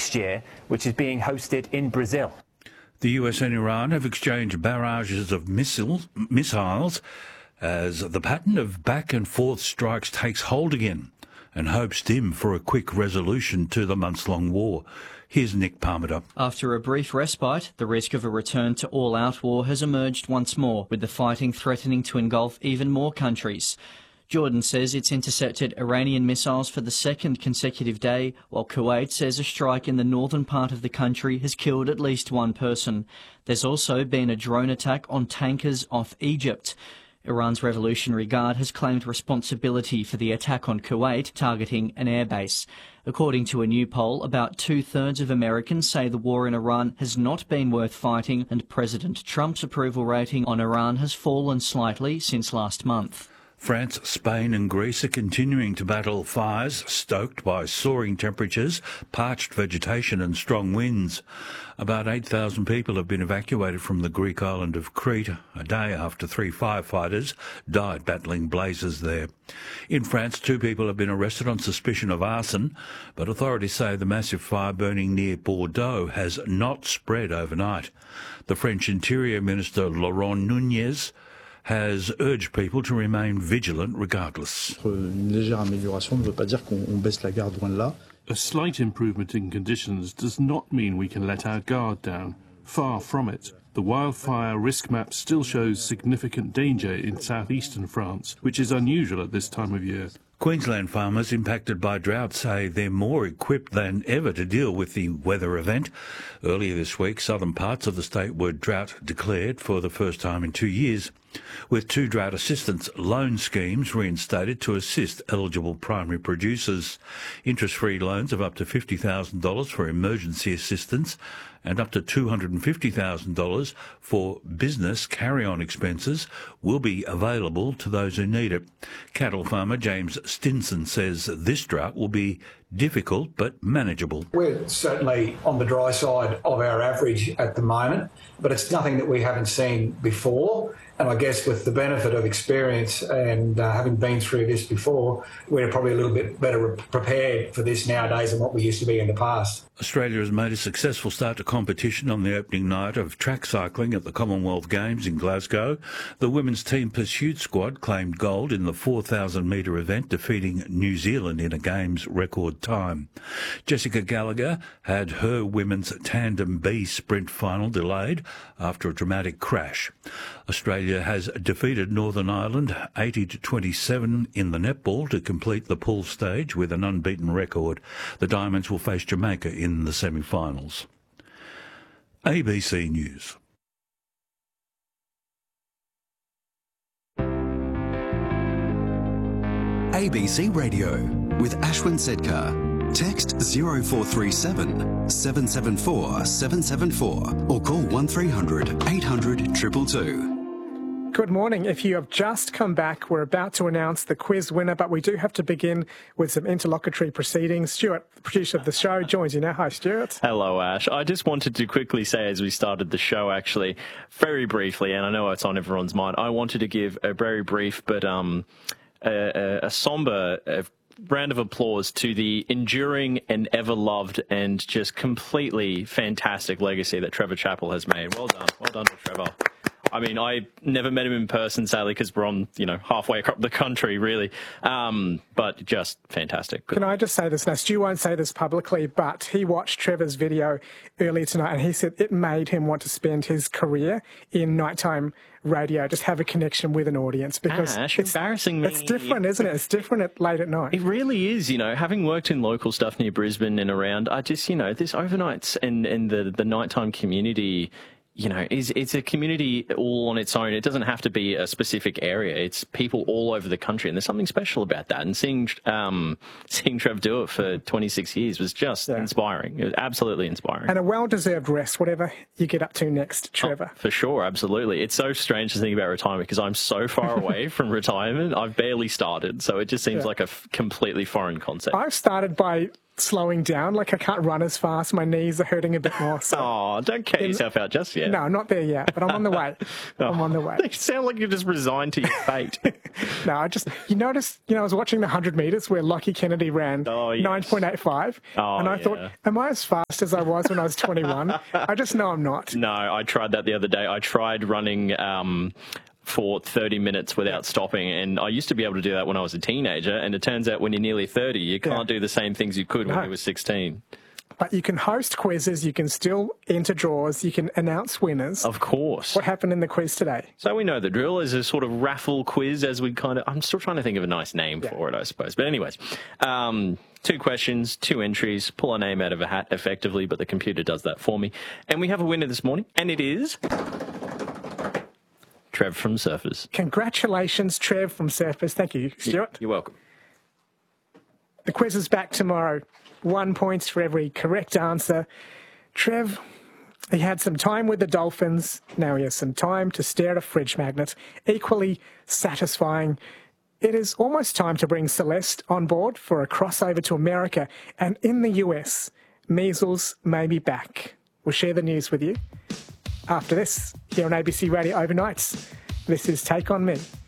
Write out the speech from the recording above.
next year, which is being hosted in Brazil. The US and Iran have exchanged barrages of missiles as the pattern of back-and-forth strikes takes hold again, and hopes dim for a quick resolution to the months-long war. Here's Nick Parmenter. After a brief respite, the risk of a return to all-out war has emerged once more, with the fighting threatening to engulf even more countries. Jordan says it's intercepted Iranian missiles for the second consecutive day, while Kuwait says a strike in the northern part of the country has killed at least one person. There's also been a drone attack on tankers off Egypt. Iran's Revolutionary Guard has claimed responsibility for the attack on Kuwait, targeting an airbase. According to a new poll, about two-thirds of Americans say the war in Iran has not been worth fighting, and President Trump's approval rating on Iran has fallen slightly since last month. France, Spain and Greece are continuing to battle fires stoked by soaring temperatures, parched vegetation and strong winds. About 8,000 people have been evacuated from the Greek island of Crete a day after 3 firefighters died battling blazes there. In France, 2 people have been arrested on suspicion of arson, but authorities say the massive fire burning near Bordeaux has not spread overnight. The French Interior Minister Laurent Nunez has urged people to remain vigilant regardless. A slight improvement in conditions does not mean we can let our guard down. Far from it. The wildfire risk map still shows significant danger in southeastern France, which is unusual at this time of year. Queensland farmers impacted by drought say they're more equipped than ever to deal with the weather event. Earlier this week, southern parts of the state were drought declared for the first time in 2 years, with 2 drought assistance loan schemes reinstated to assist eligible primary producers. Interest-free loans of up to $50,000 for emergency assistance and up to $250,000 for business carry-on expenses will be available to those who need it. Cattle farmer James Stinson says this drought will be difficult but manageable. We're certainly on the dry side of our average at the moment, but it's nothing that we haven't seen before. And I guess with the benefit of experience and having been through this before, we're probably a little bit better prepared for this nowadays than what we used to be in the past. Australia has made a successful start to competition on the opening night of track cycling at the Commonwealth Games in Glasgow. The women's team pursuit squad claimed gold in the 4,000-metre event, defeating New Zealand in a Games record time. Jessica Gallagher had her women's tandem B sprint final delayed after a dramatic crash. Australia has defeated Northern Ireland 80-27 in the netball to complete the pool stage with an unbeaten record. The Diamonds will face Jamaica in the semi-finals. ABC News. ABC Radio with Ashwin Sedkar. Text 0437 774 774 or call 1300 800 222. Good morning. If you have just come back, we're about to announce the quiz winner, but we do have to begin with some interlocutory proceedings. Stuart, the producer of the show, joins you now. Hi, Stuart. Hello, Ash. I just wanted to quickly say, as we started the show, actually, very briefly, and I know it's on everyone's mind, I wanted to give a very brief but a somber round of applause to the enduring and ever-loved and just completely fantastic legacy that Trevor Chappell has made. Well done. Well done to Trevor. I mean, I never met him in person, sadly, because we're on, halfway across the country, really. But just fantastic. Can I just say this now? Stu won't say this publicly, but he watched Trevor's video earlier tonight and he said it made him want to spend his career in nighttime radio, just have a connection with an audience, because Ash, it's embarrassing me. It's different, isn't it? It's different late at night. It really is, having worked in local stuff near Brisbane and around, I just, this overnights and the nighttime community, it's a community all on its own. It doesn't have to be a specific area. It's people all over the country, and there's something special about that. And seeing Trev do it for 26 years was just inspiring. It was absolutely inspiring. And a well-deserved rest, whatever you get up to next, Trevor. For sure, absolutely. It's so strange to think about retirement because I'm so far away from retirement. I've barely started, so it just seems like a completely foreign concept. I've started by slowing down. Like, I can't run as fast. My knees are hurting a bit more. So. Oh, don't cut yourself out just yet. No, not there yet, but I'm on the way. I'm on the way. You sound like you're just resigned to your fate. No, you noticed, I was watching the 100 metres where Lockie Kennedy ran 9.85. And I thought, am I as fast as I was when I was 21? I just know I'm not. No, I tried that the other day. I tried running for 30 minutes without stopping, and I used to be able to do that when I was a teenager, and it turns out when you're nearly 30, you can't do the same things you could when you were 16. But you can host quizzes, you can still enter draws, you can announce winners. Of course. What happened in the quiz today? So we know the drill is a sort of raffle quiz, as we I'm still trying to think of a nice name for it, I suppose. But anyways, 2 questions, 2 entries, pull a name out of a hat effectively, but the computer does that for me. And we have a winner this morning, and it is Trev from Surfers. Congratulations, Trev from Surfers. Thank you, Stuart. You're welcome. The quiz is back tomorrow. 1 point for every correct answer. Trev, he had some time with the Dolphins. Now he has some time to stare at a fridge magnet. Equally satisfying. It is almost time to bring Celeste on board for a crossover to America. And in the US, measles may be back. We'll share the news with you after this here on ABC Radio Overnights. This is Take On Me.